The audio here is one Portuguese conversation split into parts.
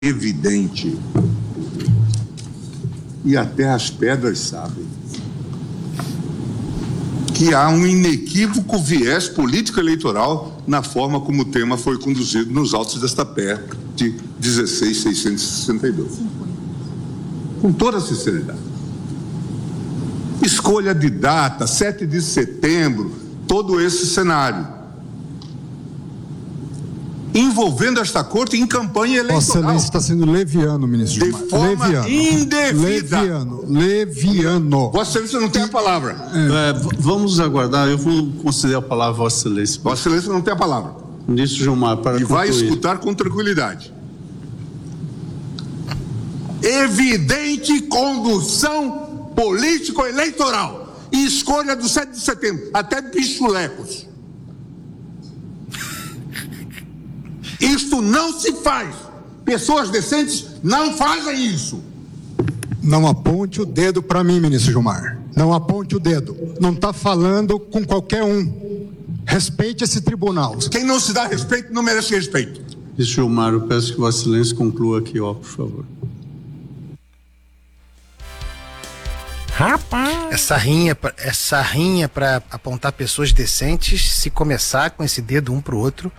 evidente, e até as pedras sabem, que há um inequívoco viés político-eleitoral na forma como o tema foi conduzido nos autos desta PEC de 16.662. Com toda a sinceridade. Escolha de data, 7 de setembro, todo esse cenário. Envolvendo esta corte em campanha eleitoral. Vossa Excelência está sendo leviano, ministro Gilmar. De forma indevida. Leviano. Vossa Excelência não tem a palavra. Vamos aguardar, eu vou conceder a palavra a Vossa Excelência. Vossa Excelência não tem a palavra. Ministro Gilmar, para concluir. E vai escutar com tranquilidade. Evidente condução político-eleitoral e escolha do 7 de setembro, até pichulecos. Isto não se faz. Pessoas decentes não fazem isso. Não aponte o dedo para mim, ministro Gilmar. Não aponte o dedo. Não está falando com qualquer um. Respeite esse tribunal. Quem não se dá respeito não merece respeito. Ministro Gilmar, eu peço que Vossa Excelência conclua aqui, por favor. Rapaz. Essa rinha para apontar pessoas decentes, se começar com esse dedo um pro outro,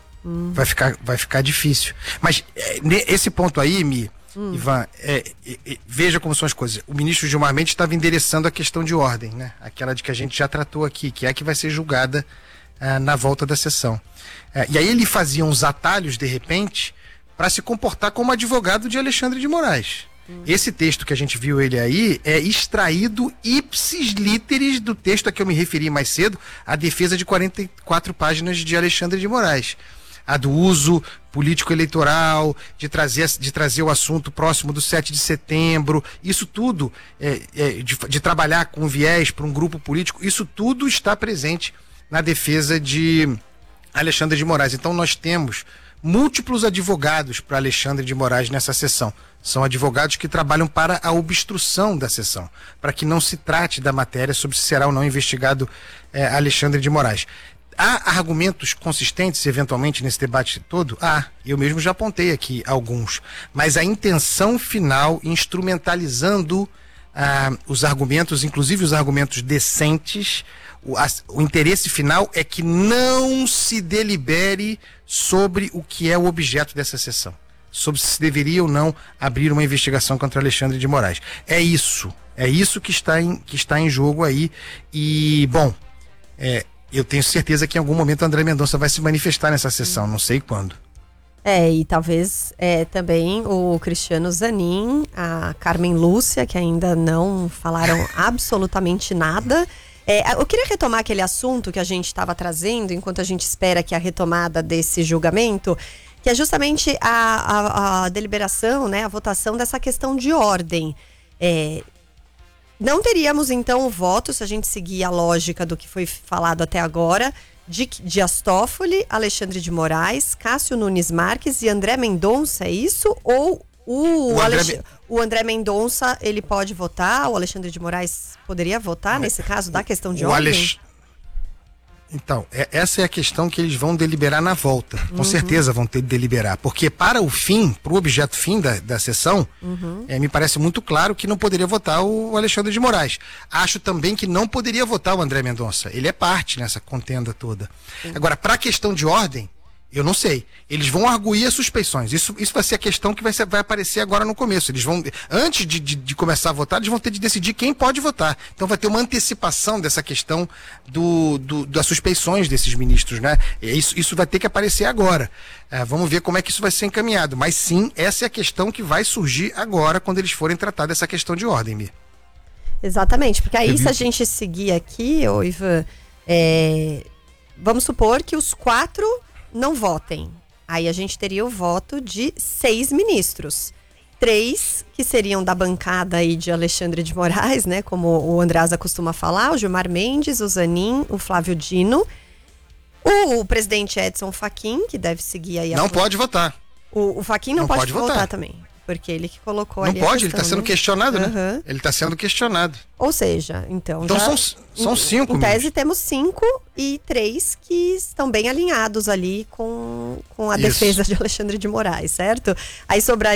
vai ficar difícil. Mas esse ponto aí, Ivan, veja como são as coisas. O ministro Gilmar Mendes estava endereçando a questão de ordem, né? Aquela de que a gente já tratou aqui, que é a que vai ser julgada na volta da sessão. E aí ele fazia uns atalhos, de repente, para se comportar como advogado de Alexandre de Moraes. Esse texto que a gente viu ele aí é extraído ipsis literis do texto a que eu me referi mais cedo, a defesa de 44 páginas de Alexandre de Moraes. A do uso político-eleitoral, de trazer o assunto próximo do 7 de setembro, isso tudo, de trabalhar com viés para um grupo político, isso tudo está presente na defesa de Alexandre de Moraes. Então nós temos múltiplos advogados para Alexandre de Moraes nessa sessão. São advogados que trabalham para a obstrução da sessão, para que não se trate da matéria sobre se será ou não investigado Alexandre de Moraes. Há argumentos consistentes, eventualmente, nesse debate todo? Eu mesmo já apontei aqui alguns. Mas a intenção final, instrumentalizando os argumentos, inclusive os argumentos decentes, o interesse final é que não se delibere sobre o que é o objeto dessa sessão. Sobre se deveria ou não abrir uma investigação contra Alexandre de Moraes. É isso que está em jogo aí. E, bom, eu tenho certeza que em algum momento André Mendonça vai se manifestar nessa sessão, não sei quando. E talvez também o Cristiano Zanin, a Carmen Lúcia, que ainda não falaram absolutamente nada. Eu queria retomar aquele assunto que a gente estava trazendo, enquanto a gente espera que a retomada desse julgamento, que é justamente a deliberação, né, a votação dessa questão de ordem. Não teríamos, então, o voto, se a gente seguir a lógica do que foi falado até agora, de Dias Toffoli, Alexandre de Moraes, Cássio Nunes Marques e André Mendonça, é isso? Ou o André Mendonça, ele pode votar? O Alexandre de Moraes poderia votar, nesse caso, da questão de ordem? Então, essa é a questão que eles vão deliberar na volta. Com certeza vão ter de deliberar. Porque para o objeto fim da sessão, me parece muito claro que não poderia votar o Alexandre de Moraes. Acho também que não poderia votar o André Mendonça. Ele é parte nessa contenda toda. Agora, para a questão de ordem, eu não sei. Eles vão arguir as suspeições. Isso vai ser a questão que vai aparecer agora no começo. Eles vão, antes de começar a votar, eles vão ter de decidir quem pode votar. Então vai ter uma antecipação dessa questão das suspeições desses ministros, né? Isso vai ter que aparecer agora. Vamos ver como é que isso vai ser encaminhado. Mas sim, essa é a questão que vai surgir agora quando eles forem tratar dessa questão de ordem, Mir. Exatamente, porque aí se a gente seguir aqui, Ivan, vamos supor que os 4 não votem. Aí a gente teria o voto de 6 ministros. 3 que seriam da bancada aí de Alexandre de Moraes, né? Como o Andreasa costuma falar, o Gilmar Mendes, o Zanin, o Flávio Dino. O presidente Edson Fachin, que deve seguir aí... Não pode votar. O Fachin não pode votar também. Porque ele que colocou Não ali pode, ele a está questão, sendo questionado, né? Aham. Ele está sendo questionado. Ou seja, então Então já, são 5 em tese ministros. temos 5 e 3 que estão bem alinhados ali com a Isso. defesa de Alexandre de Moraes, certo? Aí sobraria